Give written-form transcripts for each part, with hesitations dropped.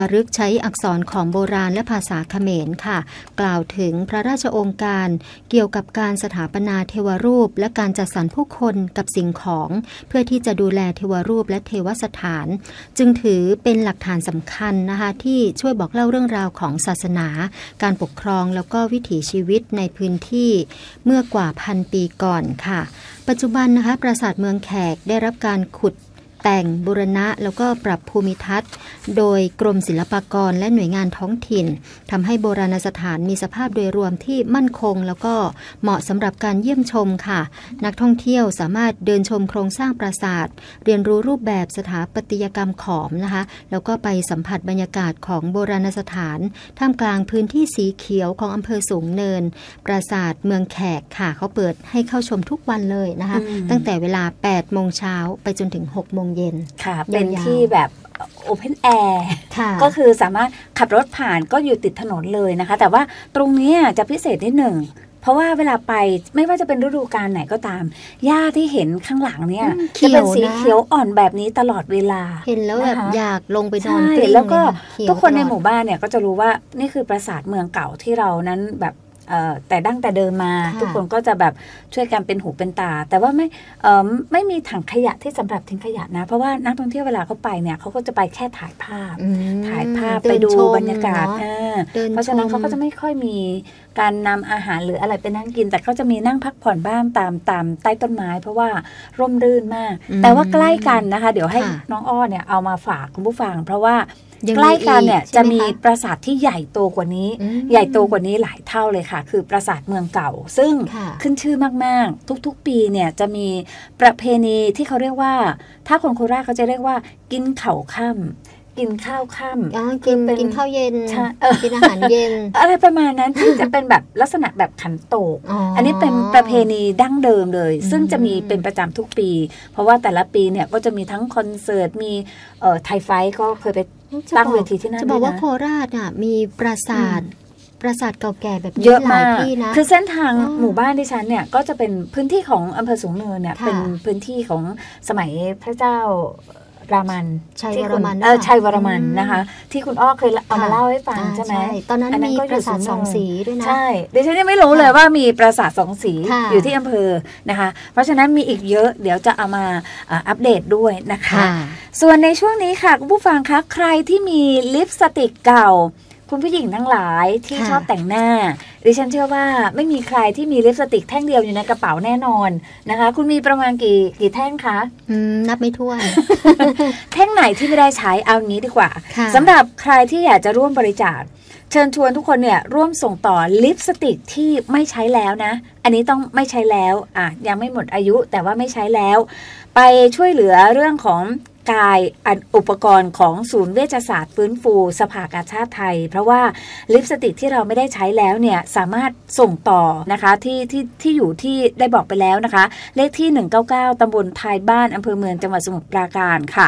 รึกใช้อักษรของโบราณและภาษาเขมรค่ะกล่าวถึงพระราชโองการเกี่ยวกับการสถาปนาเทวรูปและการจัดสรรผู้คนกับสิ่งของเพื่อที่จะดูแลเทวรูปและเทวสถานจึงถือเป็นหลักฐานสำคัญนะคะที่ช่วยบอกเล่าเรื่องราวของศาสนาการปกครองแล้วก็วิถีชีวิตในพื้นที่เมื่อกว่า1,000 ปีก่อนค่ะปัจจุบันนะคะปราสาทเมืองแขกได้รับการขุดแต่งบูรณะแล้วก็ปรับภูมิทัศน์โดยกรมศิลปากรและหน่วยงานท้องถิ่นทำให้โบราณสถานมีสภาพโดยรวมที่มั่นคงแล้วก็เหมาะสำหรับการเยี่ยมชมค่ะนักท่องเที่ยวสามารถเดินชมโครงสร้างปราสาทเรียนรู้รูปแบบสถาปัตยกรรมขอมนะคะแล้วก็ไปสัมผัสบรรยากาศของโบราณสถานท่ามกลางพื้นที่สีเขียวของอำเภอสูงเนินปราสาทเมืองแขกค่ะเขาเปิดให้เข้าชมทุกวันเลยนะคะตั้งแต่เวลา 8 โมงเช้าไปจนถึง 6 โมงเย็นค่ะเป็นที่แบบโอเพนแอร์ก็คือสามารถขับรถผ่านก็อยู่ติดถนนเลยนะคะแต่ว่าตรงนี้จะพิเศษนิดหนึ่งเพราะว่าเวลาไปไม่ว่าจะเป็นฤดูกาลไหนก็ตามหญ้าที่เห็นข้างหลังเนี่ยจะเป็นสีเขียวอ่อนแบบนี้ตลอดเวลาเห็นแล้วแบบอยากลงไปนอนกลิ้งแล้วก็ทุกคนในหมู่บ้านเนี่ยก็จะรู้ว่านี่คือปราสาทเมืองเก่าที่เรานั้นแบบแต่ดั้งแต่เดิมมาทุกคนก็จะแบบช่วยกันเป็นหูเป็นตาแต่ว่าไม่มีถังขยะที่สำหรับทิ้งขยะนะเพราะว่านักท่องเที่ยวเวลาเขาไปเนี่ยเขาก็จะไปแค่ถ่ายภาพไปดูบรรยากาศเพราะฉะนั้นเขาก็จะไม่ค่อยมีการนำอาหารหรืออะไรไปนั่งกินแต่เขาจะมีนั่งพักผ่อนบ้างตามใต้ต้นไม้เพราะว่าร่มรื่นมากแต่ว่าใกล้กันนะคะเดี๋ยวให้น้องอ้อเนี่ยเอามาฝากคุณผู้ฟังเพราะว่าใกล้กันเนี่ยจะมีปราสาทที่ใหญ่โตกว่านี้หลายเท่าเลยค่ะคือปราสาทเมืองเก่าซึ่งขึ้นชื่อมากๆทุกๆปีเนี่ยจะมีประเพณีที่เขาเรียกว่าถ้าคนโคราชเขาจะเรียกว่ากินข้าวค่ำกินข้าวค่ำกินข้าวเย็นกินอาหารเย็นอะไรประมาณนั้นที่จะเป็นแบบลักษณะแบบขันโตกอันนี้เป็นประเพณีดั้งเดิมเลยซึ่งจะมีเป็นประจำทุกปีเพราะว่าแต่ละปีเนี่ยก็จะมีทั้งคอนเสิร์ตมีไทยไฟท์ก็เคยไปตั้งเวทีที่นั่นจะบอกว่าโคราชอ่ะมีปราสาทเก่าแก่แบบนี้เยอะมากที่นะคือเส้นทางหมู่บ้านดิฉันเนี่ยก็จะเป็นพื้นที่ของอำเภอสูงเนินเนี่ยเป็นพื้นที่ของสมัยพระเจ้ารามันชัยวรมันชัยวรมันนะคะที่คุณอ้อเคยเอามาเล่าให้ฟังใช่ไหมตอนนั้นมีปราสาทสองสีด้วยนะใช่ดิฉันยังไม่รู้เลยว่ามีปราสาทสองสีอยู่ที่อำเภอนะคะเพราะฉะนั้นมีอีกเยอะเดี๋ยวจะเอามาอัปเดตด้วยนะคะส่วนในช่วงนี้ค่ะคุณผู้ฟังคะใครที่มีลิปสติกเก่าคุณผู้หญิงทั้งหลายที่ชอบแต่งหน้าดิฉันเชื่อว่าไม่มีใครที่มีลิปสติกแท่งเดียวอยู่ในกระเป๋าแน่นอนนะคะคุณมีประมาณกี่แท่งคะนับไม่ถ้วนแท่งไหนที่ไม่ได้ใช้เอางี้ดีกว่าสำหรับใครที่อยากจะร่วมบริจาคเชิญชวนทุกคนเนี่ยร่วมส่งต่อลิปสติกที่ไม่ใช้แล้วนะอันนี้ต้องไม่ใช้แล้วยังไม่หมดอายุแต่ว่าไม่ใช้แล้วไปช่วยเหลือเรื่องของกายอุปกรณ์ของศูนย์เวชศาสตร์ฟื้นฟูสภากาชาติไทยเพราะว่าลิปสติกที่เราไม่ได้ใช้แล้วเนี่ยสามารถส่งต่อนะคะที่อยู่ที่ได้บอกไปแล้วนะคะเลขที่199ตำบลท้ายบ้านอำเภอเมืองจังหวัดสมุทรปราการค่ะ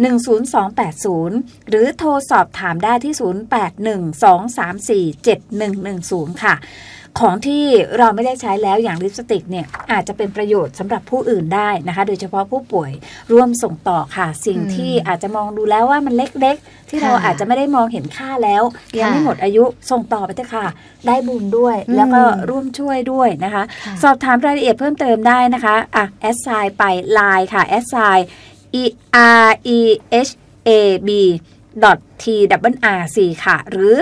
10280หรือโทรสอบถามได้ที่0812347110ค่ะของที่เราไม่ได้ใช้แล้วอย่างลิปสติกเนี่ยอาจจะเป็นประโยชน์สำหรับผู้อื่นได้นะคะโดยเฉพาะผู้ป่วยร่วมส่งต่อค่ะสิ่งที่อาจจะมองดูแล้วว่ามันเล็กๆที่เราอาจจะไม่ได้มองเห็นค่าแล้วยังไม่หมดอายุส่งต่อไปเถอะค่ะได้บุญด้วยแล้วก็ร่วมช่วยด้วยนะคะสอบถามรายละเอียดเพิ่มเติมได้นะคะแอดไซน์ไป LINE ค่ะแอดไซน์ REHAB .TRRC ค่ะหรือ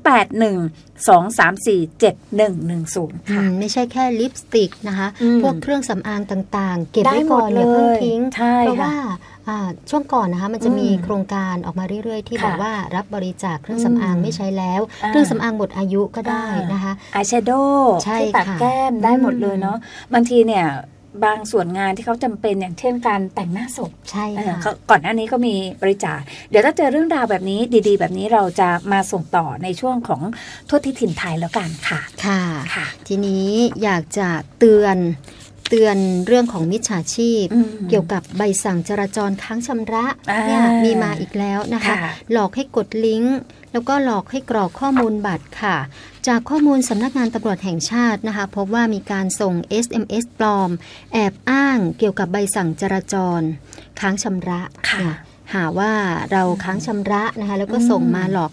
0812347110ค่ะไม่ใช่แค่ลิปสติกนะคะพวกเครื่องสำอางต่างๆเก็บไว้ก่อนอย่าเพิ่งทิ้งเพราะว่าช่วงก่อนนะคะมันจะมีโครงการออกมาเรื่อยๆที่บอกว่ารับบริจาคเครื่องสำอางไม่ใช้แล้วเครื่องสำอางหมดอายุก็ได้นะคะอายแชโดว์ที่ปากแก้มได้หมดเลยเนาะบางทีเนี่ยบางส่วนงานที่เขาจำเป็นอย่างเช่นการแต่งหน้าศพใช่ค่ะก่อนหน้านี้ก็มีบริจาคเดี๋ยวถ้าเจอเรื่องราวแบบนี้ดีๆแบบนี้เราจะมาส่งต่อในช่วงของทั่วทิศถิ่นไทยแล้วกันค่ะค่ะทีนี้อยากจะเตือนเรื่องของมิจฉาชีพเกี่ยวกับใบสั่งจราจรค้างชำระเนี่ยมีมาอีกแล้วนะคะหลอกให้กดลิงก์แล้วก็หลอกให้กรอกข้อมูลบัตรค่ะจากข้อมูลสำนักงานตำรวจแห่งชาตินะคะพบว่ามีการส่ง SMS ปลอมแอบอ้างเกี่ยวกับใบสั่งจราจรค้างชำระหาว่าเราค้างชำระนะคะแล้วก็ส่งมาหลอก